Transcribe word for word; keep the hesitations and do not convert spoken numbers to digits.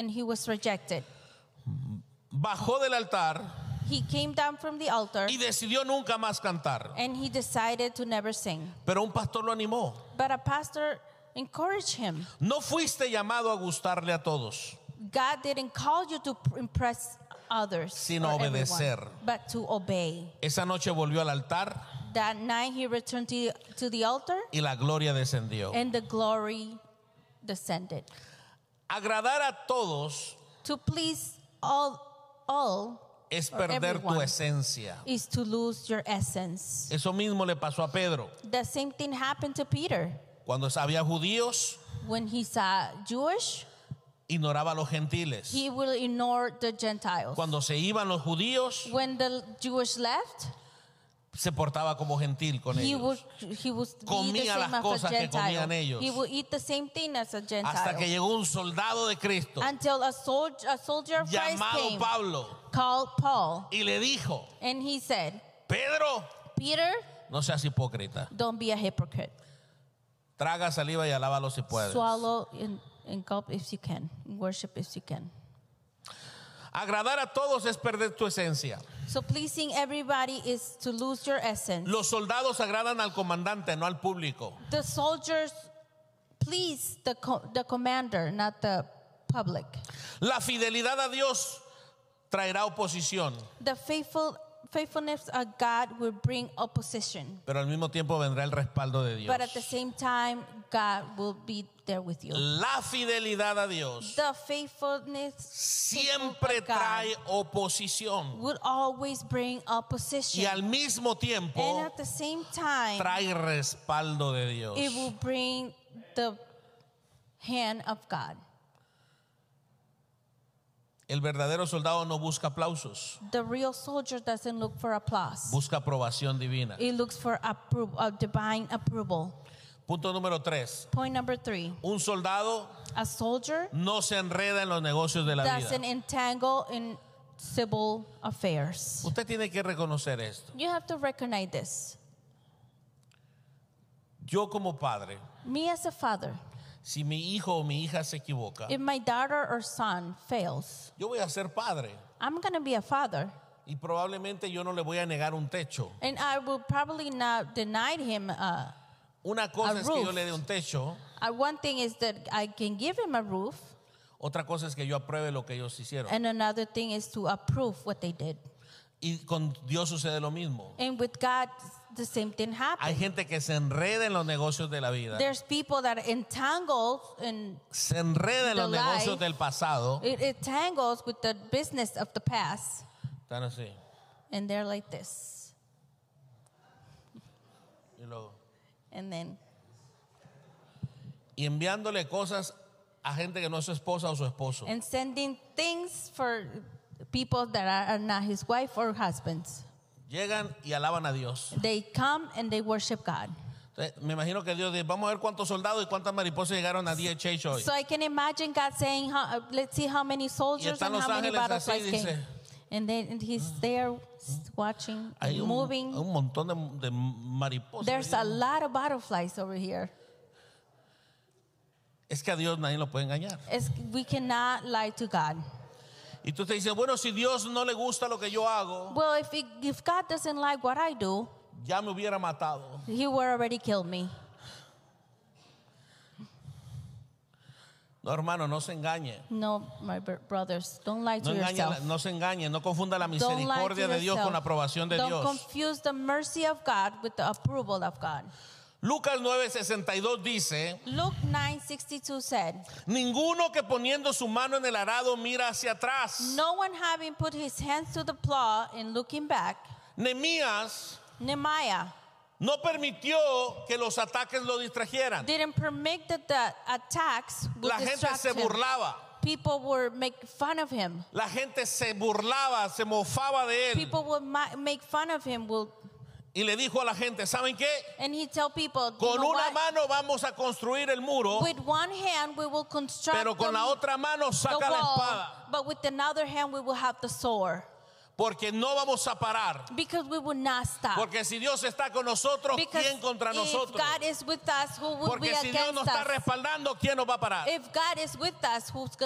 and he was rejected. Bajó del altar He came down from the altar y decidió nunca más cantar. and he decided to never sing. Pero un pastor lo animó. But a pastor encouraged him. No fuiste llamado a gustarle a todos, God didn't call you to impress others, sino or obedecer. everyone, but to obey. Esa noche volvió al altar That night he returned to, to the altar y la gloria descendió. and the glory descended. Agradar a todos To please all, all es or perder tu everyone esencia. is to lose your essence. Eso mismo le pasó a Pedro. The same thing happened to Peter. Cuando había judíos, When he saw Jewish, ignoraba a los gentiles. he will ignore the Gentiles. Cuando se iban los judíos, When the Jewish left, se portaba como gentil con he would ellos. he would be the Comía same las as a cosas que Gentile. comían ellos. He would eat the same thing as a Gentile. Hasta que llegó un soldado de Cristo Until a soldier, a soldier of Christ llamado came, Pablo called Paul, y le dijo: and he said, Pedro, Peter, no seas hipócrita. don't be a hypocrite. Traga saliva y alábalo si puedes. Swallow and, and gulp if you can. Worship if you can. Agradar a todos es perder tu esencia. So pleasing everybody is to lose your essence. Los soldados agradan al comandante, no al público. The soldiers please the co- the commander, not the public. La fidelidad a Dios traerá oposición, The faithful faithfulness of God will bring opposition, pero al mismo tiempo vendrá el respaldo de Dios. but at the same time, God will be there with you. La fidelidad a Dios The faithfulness siempre of God trae oposición would always bring opposition, y al mismo and tiempo at the same time, trae respaldo de Dios. it will bring the hand of God. El verdadero soldado no busca aplausos, The real soldier doesn't look for applause. busca aprobación divina. It looks for appro- uh, divine approval. Punto número tres. Point number three. Un soldado A soldier no se enreda en los negocios de la doesn't vida. entangle in civil affairs. Usted tiene que reconocer esto. You have to recognize this. Yo como padre, Me as a father, si mi hijo o mi hija se equivoca, if my daughter or son fails, yo voy a ser padre I'm going to be a father. y probablemente yo no le voy a negar un techo. And I will probably not deny him. Uh, Una cosa A es que yo roof. le dé un techo, uh, one thing is that I can give him a roof, otra cosa es que yo apruebe lo que ellos hicieron. and another thing is to approve what they did. Y con Dios sucede lo mismo. And with God, the same thing Hay happens. gente que se enreda en los negocios de la vida, There's people that entangle and se enreda en the los negocios life. del pasado. it entangles with the business of the past, Están así. and they're like this. Y, luego, And then y enviándole cosas a gente que no es su esposa o su esposo. and sending things for people that are, are not his wife or husbands. Llegan y alaban a Dios. They come and they worship God. Entonces, me imagino que Dios dice: vamos a ver cuántos soldados y cuántas mariposas llegaron a D H H hoy. So I can imagine God saying, how, uh, let's see how many soldiers están and los how many ángeles así, butterflies dice. came. And then and he's there watching, Hay un, moving. un montón de, de mariposas. There's a lot of butterflies over here. Es que a Dios nadie lo puede engañar. It's, we cannot lie to God. Y tú te dices: bueno, si Dios no le gusta lo que yo hago, Well, if, it, if God doesn't like what I do, ya me hubiera matado. he would already killed me. No, hermano, no se engañe. No, my br- brothers, don't lie to No, engañe, yourself. no se engañe, no confunda la Don't lie to misericordia de Dios yourself. con la aprobación de Don't Dios. confuse the mercy of God with the approval of God. Lucas nueve sesenta y dos dice: Luke nine sixty-two said, ninguno que poniendo su mano en el arado mira hacia atrás. no one having put his hands to the plow and looking back, Nehemías Nehemiah no permitió que los ataques lo distrajeran. didn't permit that the attacks would La gente distract se him. burlaba. People would make fun of him. La gente se burlaba, se mofaba de él. People would ma- make fun of him. Will Y le dijo a la gente: ¿saben qué? and he tell people, you Con know una what? mano vamos a construir el muro, With one hand we will construct pero con the, la otra mano the saca la wall, espada. but with another hand we will have the sword, Porque no vamos a parar. because we will not stop. Porque si Dios está con nosotros, Because ¿quién contra if nosotros? God is with us, who will be Porque si Dios against nos está us? respaldando, ¿quién nos va a parar? If God is with us, who's